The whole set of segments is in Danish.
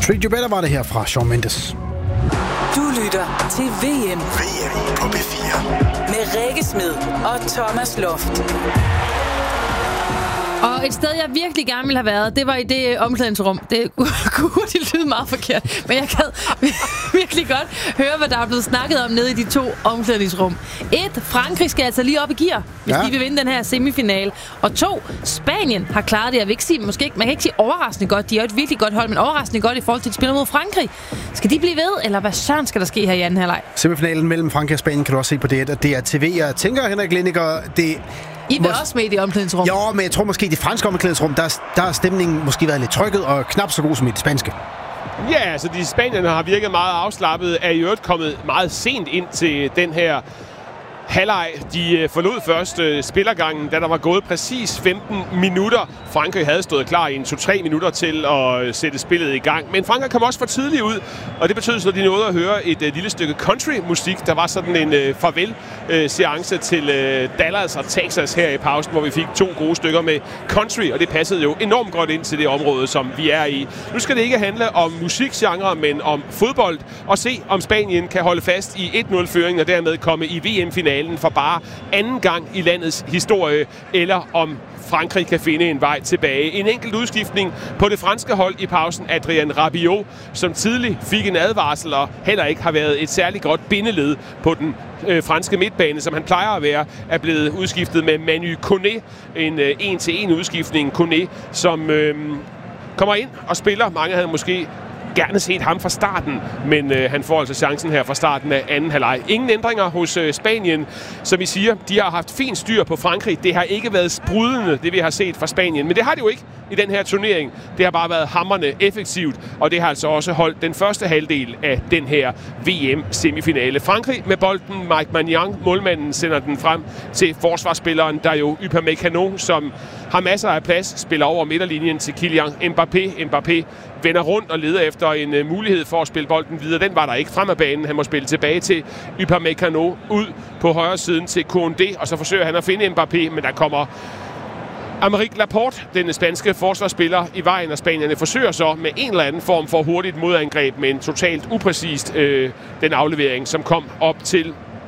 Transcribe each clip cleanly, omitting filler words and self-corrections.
Treat You Better var det her fra Shawn Mendes. Du lytter til VM på P4 med Rikke Smed og Thomas Loft. Og et sted, jeg virkelig gerne ville have været, det var i det omklædningsrum. Det kunne hurtigt lyde meget forkert, men jeg kan virkelig godt høre, hvad der er blevet snakket om nede i de to omklædningsrum. 1. Frankrig skal altså lige op i gear, hvis de vil vinde den her semifinale. Og 2. Spanien har klaret det. Jeg vil ikke sige, man kan ikke sige overraskende godt. De er et virkelig godt hold, men overraskende godt i forhold til, at de spiller mod Frankrig. Skal de blive ved, eller hvad søren skal der ske her i anden halvleg? Semifinalen mellem Frankrig og Spanien kan du også se på det er TV. Jeg tænker, Henrik Lindiger, det... I vil også med i det omklædningsrum. Jo, men jeg tror måske, i det franske omklædningsrum, der har stemningen måske været lidt trykket og knap så god som i det spanske. Ja, altså de spanierne har virket meget afslappet, er i øvrigt kommet meget sent ind til den her halvleg. De forlod først spillergangen, da der var gået præcis 15 minutter. Frankrig havde stået klar i 2-3 minutter til at sætte spillet i gang. Men Frankrig kom også for tidligt ud, og det betød så, at de nåede at høre et lille stykke country-musik. Der var sådan en farvel-seance til Dallas og Texas her i pausen, hvor vi fik 2 gode stykker med country, og det passede jo enormt godt ind til det område, som vi er i. Nu skal det ikke handle om musikgenre, men om fodbold, og se, om Spanien kan holde fast i 1-0-føringen og dermed komme i VM-finalen for bare anden gang i landets historie, eller om Frankrig kan finde en vej tilbage. En enkelt udskiftning på det franske hold i pausen. Adrien Rabiot, som tidligt fik en advarsel og heller ikke har været et særligt godt bindeled på den franske midtbane, som han plejer at være, er blevet udskiftet med Manu Koné. En 1-til-1 udskiftning. Koné, som kommer ind og spiller. Mange havde måske gerne set ham fra starten, men han får altså chancen her fra starten af anden halvleg. Ingen ændringer hos Spanien. Som I siger, de har haft fint styr på Frankrig. Det har ikke været sprudlende, det vi har set fra Spanien, men det har det jo ikke i den her turnering. Det har bare været hamrende effektivt, og det har altså også holdt den første halvdel af den her VM-semifinale. Frankrig med bolden, Mike Maignan, målmanden, sender den frem til forsvarsspilleren, der jo Upamecano, som har masser af plads, spiller over midterlinjen til Kylian Mbappé. Mbappé vender rundt og leder efter en mulighed for at spille bolden videre. Den var der ikke frem af banen. Han må spille tilbage til Upamecano, ud på højre siden til Koundé, og så forsøger han at finde Mbappé, men der kommer Aymeric Laporte, den spanske forsvarsspiller, i vejen, og spanierne forsøger så med en eller anden form for hurtigt modangreb, men totalt upræcist den aflevering, som kom op til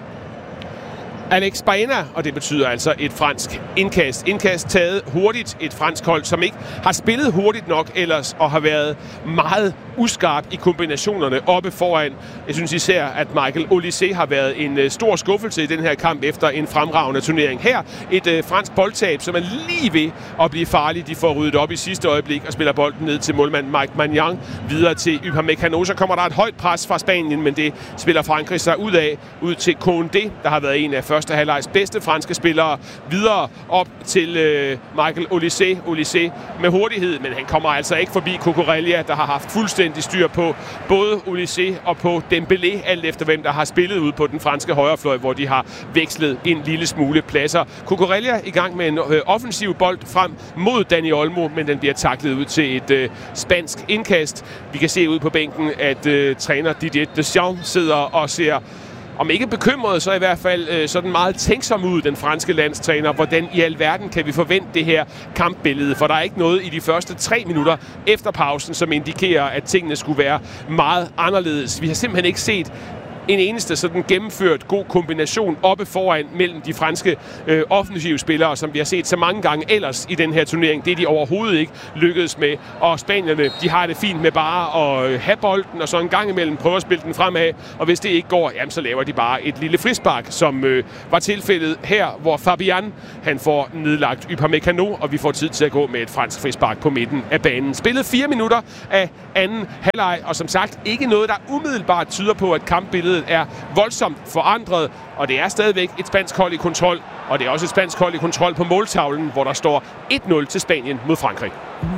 Alex Baena, og det betyder altså et fransk indkast. Indkast taget hurtigt, et fransk hold, som ikke har spillet hurtigt nok ellers, og har været meget uskarp i kombinationerne oppe foran. Jeg synes især, at Michael Olise har været en stor skuffelse i den her kamp efter en fremragende turnering. Her et fransk boldtab, som er lige ved at blive farlig. De får ryddet op i sidste øjeblik og spiller bolden ned til målmand Mike Maignan. Videre til Upamecano, så kommer der et højt pres fra Spanien, men det spiller Frankrig sig ud af. Ud til Koundé, der har været en af første halvlegs bedste franske spillere. Videre op til Michael Olise. Olise med hurtighed, men han kommer altså ikke forbi Cucurella, der har haft fuldstændig styr på både Olise og på Dembélé, alt efter hvem der har spillet ud på den franske højrefløj, hvor de har vekslet en lille smule pladser. Cucurella i gang med en offensiv bold frem mod Dani Olmo, men den bliver taklet ud til et spansk indkast. Vi kan se ud på bænken, at træner Didier Deschamps sidder og ser, om ikke bekymret, så i hvert fald sådan meget tænksom ud, den franske landstræner. Hvordan i alverden kan vi forvente det her kampbillede? For der er ikke noget i de første 3 minutter efter pausen, som indikerer, at tingene skulle være meget anderledes. Vi har simpelthen ikke set en eneste sådan gennemført god kombination oppe foran mellem de franske offensive spillere, som vi har set så mange gange ellers i den her turnering. Det er de overhovedet ikke lykkedes med. Og spanierne, de har det fint med bare at have bolden, og så en gang imellem prøve at spille den fremad. Og hvis det ikke går, jamen, så laver de bare et lille frispark, som var tilfældet her, hvor Fabian, han får nedlagt Upamecano, og vi får tid til at gå med et fransk frispark på midten af banen. Spillet 4 minutter af anden halvleg, og som sagt ikke noget, der umiddelbart tyder på, at kampbilledet er voldsomt forandret, og det er stadigvæk et spansk hold i kontrol, og det er også et spansk hold i kontrol på måltavlen, hvor der står 1-0 til Spanien mod Frankrig.